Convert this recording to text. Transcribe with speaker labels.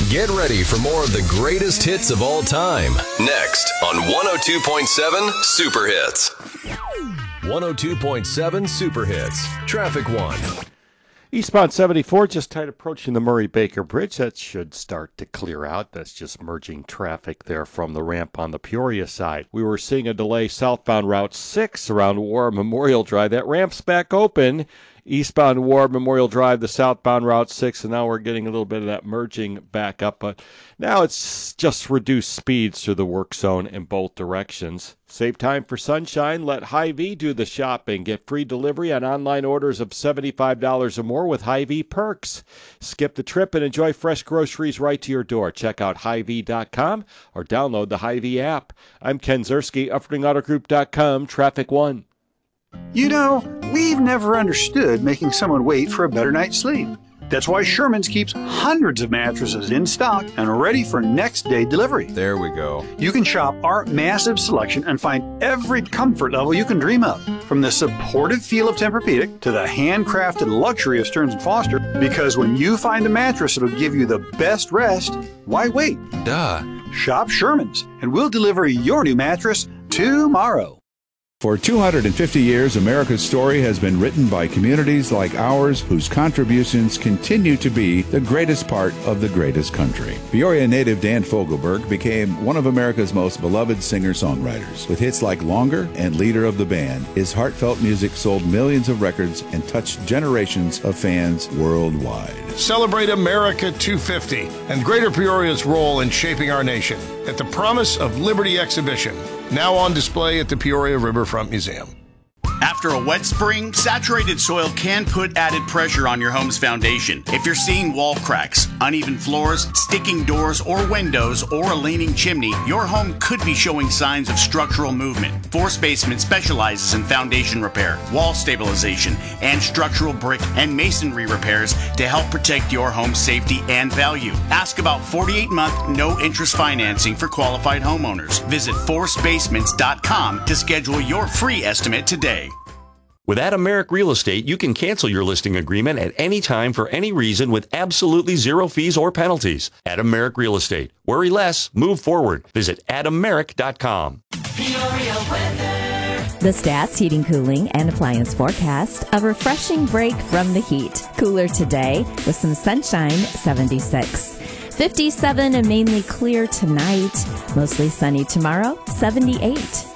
Speaker 1: Get ready for more of the greatest hits of all time. Next on 102.7 Super Hits. 102.7 Super Hits. Traffic 1.
Speaker 2: Eastbound 74, just tight approaching the Murray-Baker Bridge. That should start to clear out. That's just merging traffic there from the ramp on the Peoria side. We were seeing a delay southbound Route 6 around War Memorial Drive. That ramp's back open. Eastbound War Memorial Drive, the southbound Route 6, and now we're getting a little bit of that merging back up. But now it's just reduced speeds through the work zone in both directions. Save time for sunshine. Let Hy-Vee do the shopping. Get free delivery on online orders of $75 or more with Hy-Vee perks. Skip the trip and enjoy fresh groceries right to your door. Check out Hy-Vee.com or download the Hy-Vee app. I'm Ken Zerski, UpringAutoGroup.com, Traffic 1.
Speaker 3: You know, we've never understood making someone wait for a better night's sleep. That's why Sherman's keeps hundreds of mattresses in stock and ready for next day delivery.
Speaker 4: There we go.
Speaker 3: You can shop our massive selection and find every comfort level you can dream of, from the supportive feel of Tempur-Pedic to the handcrafted luxury of Stearns & Foster. Because when you find a mattress that'll give you the best rest, why wait?
Speaker 4: Duh.
Speaker 3: Shop Sherman's, and we'll deliver your new mattress tomorrow.
Speaker 5: For 250 years, America's story has been written by communities like ours whose contributions continue to be the greatest part of the greatest country. Peoria native Dan Fogelberg became one of America's most beloved singer-songwriters. With hits like Longer and Leader of the Band, his heartfelt music sold millions of records and touched generations of fans worldwide.
Speaker 6: Celebrate America 250 and Greater Peoria's role in shaping our nation at the Promise of Liberty exhibition, now on display at the Peoria Riverfront Museum.
Speaker 7: After a wet spring, saturated soil can put added pressure on your home's foundation. If you're seeing wall cracks, uneven floors, sticking doors or windows, or a leaning chimney, your home could be showing signs of structural movement. Force Basement specializes in foundation repair, wall stabilization, and structural brick and masonry repairs to help protect your home's safety and value. Ask about 48-month no-interest financing for qualified homeowners. Visit forcebasements.com to schedule your free estimate today.
Speaker 8: With Adameric Real Estate, you can cancel your listing agreement at any time for any reason with absolutely zero fees or penalties. Adameric Real Estate. Worry less, move forward. Visit adameric.com.
Speaker 9: The Stats Heating, Cooling, and Appliance forecast. A refreshing break from the heat. Cooler today with some sunshine, 76. 57 and mainly clear tonight. Mostly sunny tomorrow, 78.